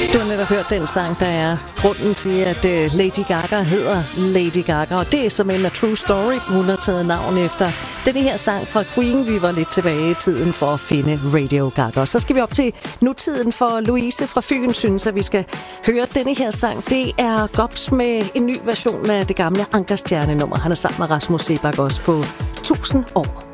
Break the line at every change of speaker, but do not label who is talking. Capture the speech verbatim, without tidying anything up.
Du har netop hørt den sang, der er grunden til, at Lady Gaga hedder Lady Gaga. Og det er som en true story, hun har taget navn efter. Denne her sang fra Queen, vi var lidt tilbage i tiden for at finde Radio Gaga. Så skal vi op til nutiden, for Louise fra Fyn synes, at vi skal høre denne her sang. Det er Gobs med en ny version af det gamle Ankerstjerne-nummer. Han er sammen med Rasmus Sebak også på tusind år.